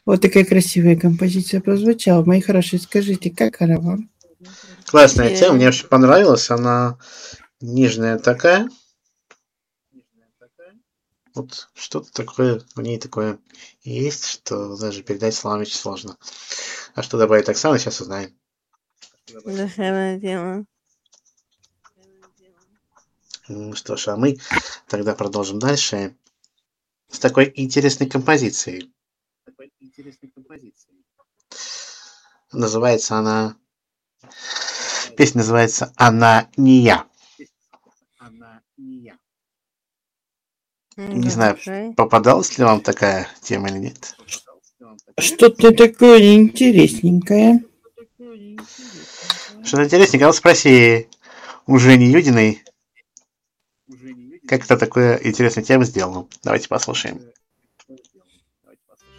Вот такая красивая композиция прозвучала. Мои хорошие, скажите, как она вам? Классная тема, мне очень понравилась. Она нежная такая. Вот что-то такое в ней такое есть, что даже передать словами очень сложно. А что добавить Оксана, сейчас узнаем. Душевная тема. Что ж, а мы тогда продолжим дальше с такой интересной композицией. Называется она... Песня называется «Она не я». Не знаю, попадалась ли вам такая тема или нет. Что-то такое интересненькое. Что-то интересненькое. Вот спроси у Жени Юдиной, как это такое интересную тему сделано. Давайте послушаем.